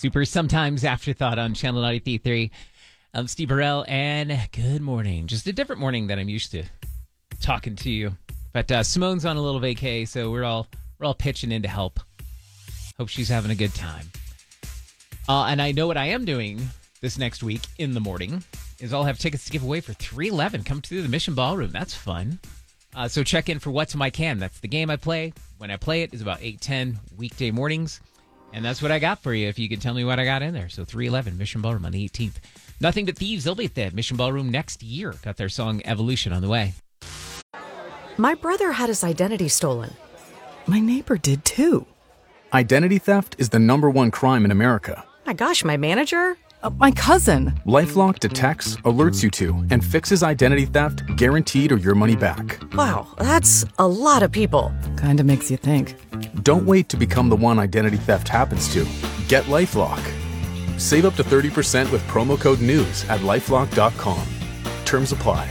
Super Sometimes Afterthought on Channel 93.3. I'm Steve Burrell, and good morning. Just a different morning than I'm used to talking to you. But Simone's on a little vacay, so we're all pitching in to help. Hope she's having a good time. And I know what I am doing this next week in the morning is I'll have tickets to give away for 311. Come to the Mission Ballroom. That's fun. So check in for What's in My Can. That's the game I play. When I play it, it's about 8:10 weekday mornings. And that's what I got for you, if you can tell me what I got in there. So 311 Mission Ballroom on the 18th. Nothing But Thieves, they'll be at the Mission Ballroom next year. Got their song Evolution on the way. My brother had his identity stolen. My neighbor did too. Identity theft is the #1 crime in America. My gosh, my manager? My cousin. LifeLock detects, alerts you to, and fixes identity theft guaranteed or your money back. Wow, that's a lot of people. Kinda makes you think. Don't wait to become the one identity theft happens to. Get LifeLock. Save up to 30% with promo code NEWS at LifeLock.com. Terms apply.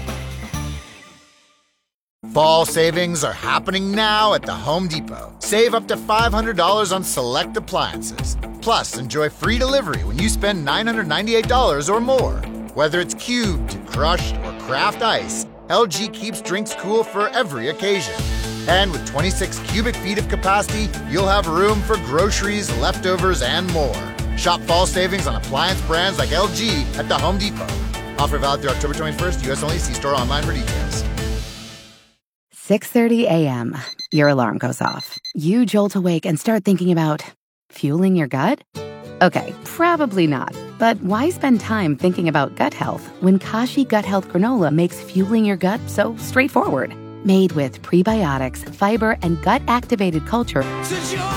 Fall savings are happening now at the Home Depot. Save up to $500 on select appliances. Plus, enjoy free delivery when you spend $998 or more. Whether it's cubed, crushed, or craft ice, LG keeps drinks cool for every occasion. And with 26 cubic feet of capacity, you'll have room for groceries, leftovers, and more. Shop fall savings on appliance brands like LG at the Home Depot. Offer valid through October 21st, U.S. only. See store online for details. 6:30 a.m. Your alarm goes off. You jolt awake and start thinking about fueling your gut? Okay, probably not. But why spend time thinking about gut health when Kashi Gut Health Granola makes fueling your gut so straightforward? Made with prebiotics, fiber, and gut-activated culture.